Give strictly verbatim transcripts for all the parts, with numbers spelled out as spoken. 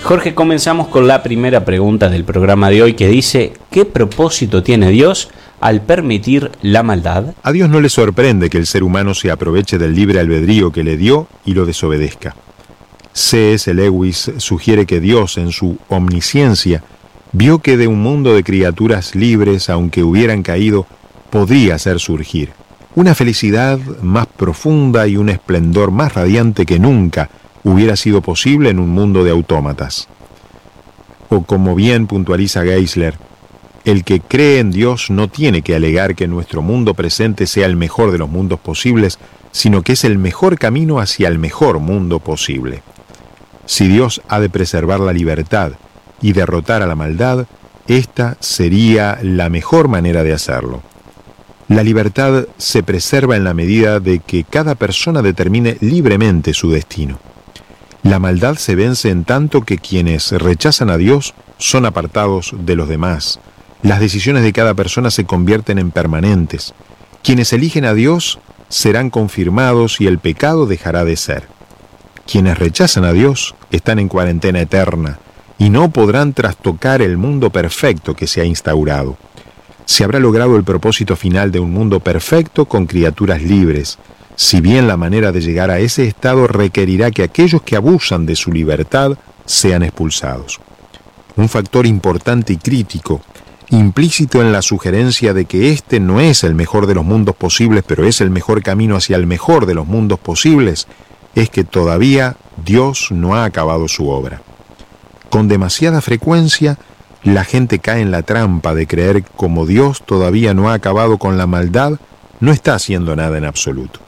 Jorge, comenzamos con la primera pregunta del programa de hoy que dice: ¿qué propósito tiene Dios al permitir la maldad? A Dios no le sorprende que el ser humano se aproveche del libre albedrío que le dio y lo desobedezca. C S Lewis sugiere que Dios, en su omnisciencia, vio que de un mundo de criaturas libres, aunque hubieran caído, podría hacer surgir una felicidad más profunda y un esplendor más radiante que nunca hubiera sido posible en un mundo de autómatas. O como bien puntualiza Geisler, el que cree en Dios no tiene que alegar que nuestro mundo presente sea el mejor de los mundos posibles, sino que es el mejor camino hacia el mejor mundo posible. Si Dios ha de preservar la libertad y derrotar a la maldad, esta sería la mejor manera de hacerlo. La libertad se preserva en la medida de que cada persona determine libremente su destino. La maldad se vence en tanto que quienes rechazan a Dios son apartados de los demás. Las decisiones de cada persona se convierten en permanentes. Quienes eligen a Dios serán confirmados y el pecado dejará de ser. Quienes rechazan a Dios están en cuarentena eterna y no podrán trastocar el mundo perfecto que se ha instaurado. Se habrá logrado el propósito final de un mundo perfecto con criaturas libres, si bien la manera de llegar a ese estado requerirá que aquellos que abusan de su libertad sean expulsados. Un factor importante y crítico, implícito en la sugerencia de que este no es el mejor de los mundos posibles, pero es el mejor camino hacia el mejor de los mundos posibles, es que todavía Dios no ha acabado su obra. Con demasiada frecuencia, la gente cae en la trampa de creer que como Dios todavía no ha acabado con la maldad, no está haciendo nada en absoluto.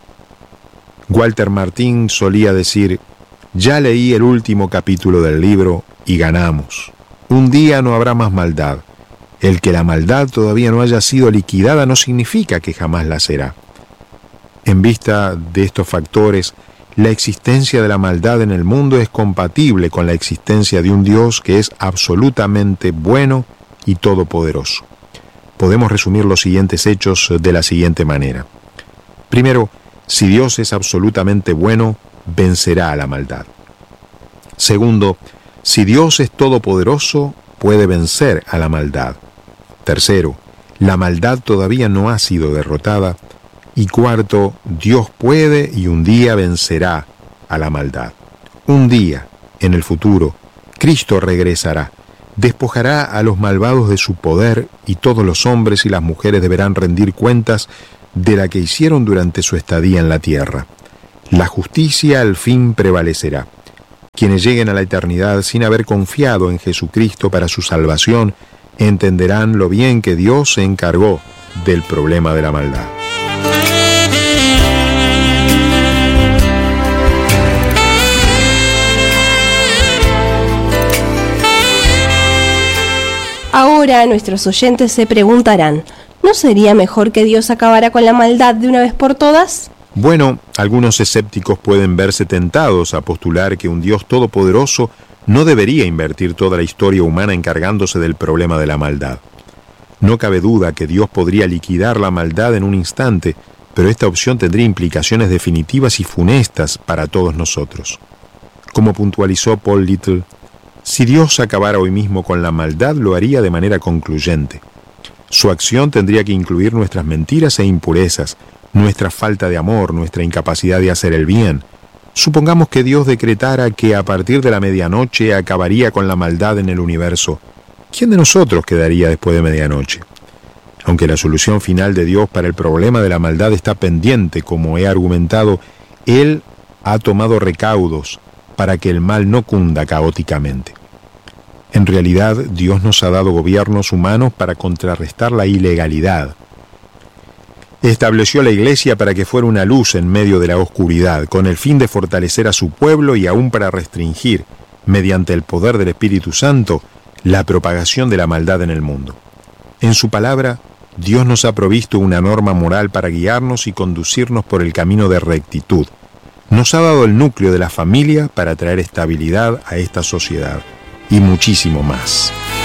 Walter Martín solía decir: ya leí el último capítulo del libro y ganamos. Un día no habrá más maldad. El que la maldad todavía no haya sido liquidada no significa que jamás la será. En vista de estos factores, la existencia de la maldad en el mundo es compatible con la existencia de un Dios que es absolutamente bueno y todopoderoso. Podemos resumir los siguientes hechos de la siguiente manera. Primero, si Dios es absolutamente bueno, vencerá a la maldad. Segundo, si Dios es todopoderoso, puede vencer a la maldad. Tercero, la maldad todavía no ha sido derrotada. Y cuarto, Dios puede y un día vencerá a la maldad. Un día, en el futuro, Cristo regresará, despojará a los malvados de su poder y todos los hombres y las mujeres deberán rendir cuentas de la que hicieron durante su estadía en la tierra. La justicia al fin prevalecerá. Quienes lleguen a la eternidad sin haber confiado en Jesucristo para su salvación, entenderán lo bien que Dios se encargó del problema de la maldad. Ahora nuestros oyentes se preguntarán: ¿no sería mejor que Dios acabara con la maldad de una vez por todas? Bueno, algunos escépticos pueden verse tentados a postular que un Dios todopoderoso no debería invertir toda la historia humana encargándose del problema de la maldad. No cabe duda que Dios podría liquidar la maldad en un instante, pero esta opción tendría implicaciones definitivas y funestas para todos nosotros. Como puntualizó Paul Little, si Dios acabara hoy mismo con la maldad, lo haría de manera concluyente. Su acción tendría que incluir nuestras mentiras e impurezas, nuestra falta de amor, nuestra incapacidad de hacer el bien. Supongamos que Dios decretara que a partir de la medianoche acabaría con la maldad en el universo. ¿Quién de nosotros quedaría después de medianoche? Aunque la solución final de Dios para el problema de la maldad está pendiente, como he argumentado, Él ha tomado recaudos para que el mal no cunda caóticamente. En realidad, Dios nos ha dado gobiernos humanos para contrarrestar la ilegalidad. Estableció la Iglesia para que fuera una luz en medio de la oscuridad, con el fin de fortalecer a su pueblo y aún para restringir, mediante el poder del Espíritu Santo, la propagación de la maldad en el mundo. En su palabra, Dios nos ha provisto una norma moral para guiarnos y conducirnos por el camino de rectitud. Nos ha dado el núcleo de la familia para traer estabilidad a esta sociedad, y muchísimo más.